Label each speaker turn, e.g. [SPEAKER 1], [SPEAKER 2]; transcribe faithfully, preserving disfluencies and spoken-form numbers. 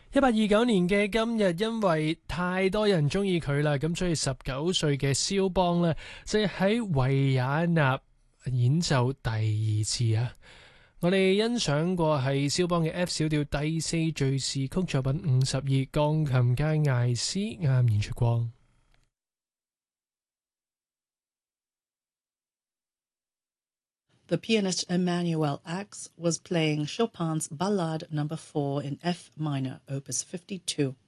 [SPEAKER 1] 一八二九年嘅今日，因為太多人中意佢啦，咁所以十九歲嘅肖邦呢，就喺維也納演奏第二次啊！我哋欣賞過係肖邦嘅 F 小調第四敘事曲作品五十二，鋼琴家艾斯啱演出過。
[SPEAKER 2] The pianist Emmanuel Ax was playing Chopin's Ballade number four in F minor, opus fifty-two.